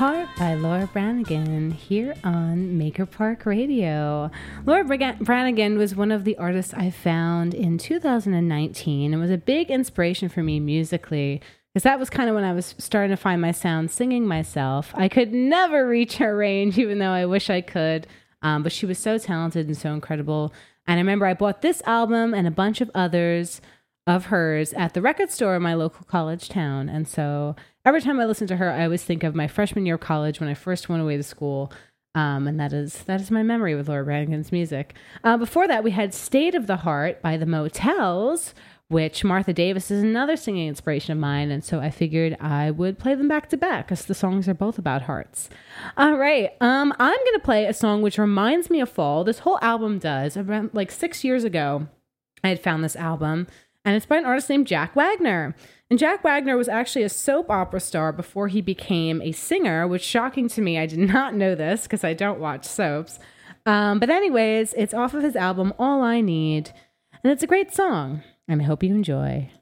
Heart by Laura Branigan here on Maker Park Radio. Laura Branigan was one of the artists I found in 2019 and was a big inspiration for me musically, because that was kind of when I was starting to find my sound singing myself. I could never reach her range, even though I wish I could, but she was so talented and so incredible. And I remember I bought this album and a bunch of others of hers at the record store in my local college town. And so every time I listen to her, I always think of my freshman year of college when I first went away to school. And that is my memory with Laura Branigan's music. Before that, we had State of the Heart by the Motels, which Martha Davis is another singing inspiration of mine. And so I figured I would play them back to back because the songs are both about hearts. All right. I'm going to play a song which reminds me of fall. This whole album does. Around like 6 years ago, I had found this album. And it's by an artist named Jack Wagner. And Jack Wagner was actually a soap opera star before he became a singer, which shocking to me. I did not know this because I don't watch soaps. But anyways, it's off of his album, All I Need. And it's a great song. And I hope you enjoy.